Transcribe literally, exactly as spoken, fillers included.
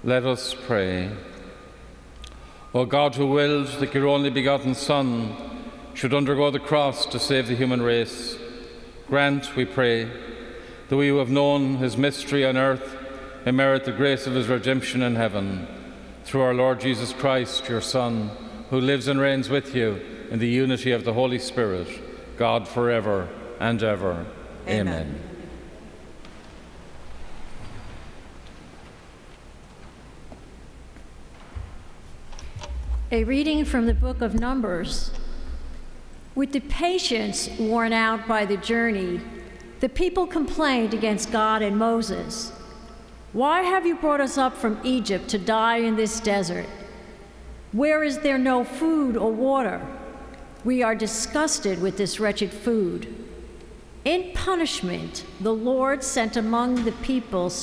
Let us pray. O God, who willed that your only begotten Son should undergo the cross to save the human race, grant, we pray, that we who have known his mystery on earth may merit the grace of his redemption in heaven. Through our Lord Jesus Christ, your Son, who lives and reigns with you in the unity of the Holy Spirit, God forever and ever. Amen. Amen. A reading from the book of Numbers. With the patience worn out by the journey, the people complained against God and Moses. "Why have you brought us up from Egypt to die in this desert? Where is there no food or water? We are disgusted with this wretched food." In punishment, the Lord sent among the people